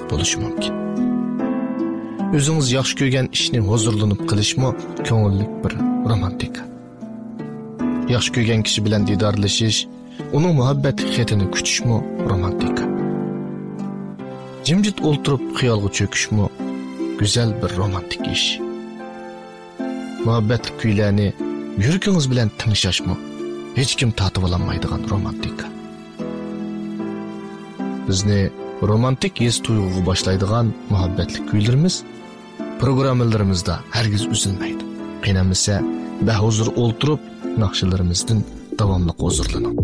bo'lishi mumkin. O'zingiz yaxshi ko'rgan ishni huzurlanib qilishmi ko'ngillik bir romantika. Yaxshi ko'rgan kishi bilan didorlashish, uning muhabbat xatini kutishmi romantika. Jimjit o'ltirib xiyolga cho'kishmi go'zal bir romantik ish. Muhabbatli kuylarni yuragingiz bilan tinglashmi hech kim tatib olmaydigan romantika. Bizni romantik his tuyg'uga boshlaydigan muhabbatli kuylarimiz programmalarimizda hargiz uzilmaydi. Qiynamasa, bahuzur o'ltirib naqshalarimizdan davomli huzurlaning.